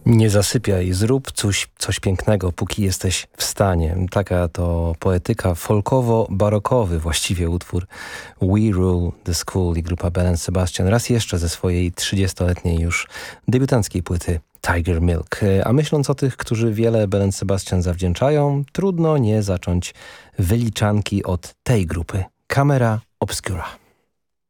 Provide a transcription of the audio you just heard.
Nie zasypiaj, zrób coś pięknego, póki jesteś w stanie. Taka to poetyka folkowo-barokowy właściwie utwór We Rule the School i grupa Belle & Sebastian raz jeszcze ze swojej 30-letniej już debiutanckiej płyty Tiger Milk. A myśląc o tych, którzy wiele Belle & Sebastian zawdzięczają, trudno nie zacząć wyliczanki od tej grupy. Camera Obscura.